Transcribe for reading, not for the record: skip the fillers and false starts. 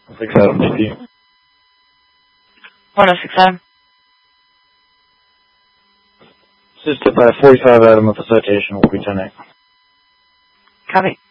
6 Adam, GP. 106 Adam. Assisted by 45 Adam with a citation will be 10-8. Copy.